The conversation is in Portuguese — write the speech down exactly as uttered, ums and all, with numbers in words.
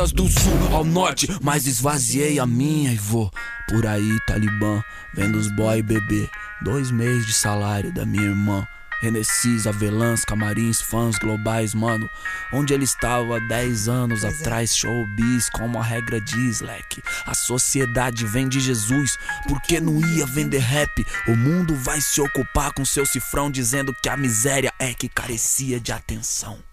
do sul ao norte, mas esvaziei a minha e vou por aí, Talibã, vendo os boy beber dois meses de salário da minha irmã. Renessis, Avelãs, camarins, fãs globais, mano. Onde ele estava há dez anos pois atrás, é. Showbiz, como a regra diz, leque. A sociedade vem de Jesus, porque não ia vender rap. O mundo vai se ocupar com seu cifrão, dizendo que a miséria é que carecia de atenção.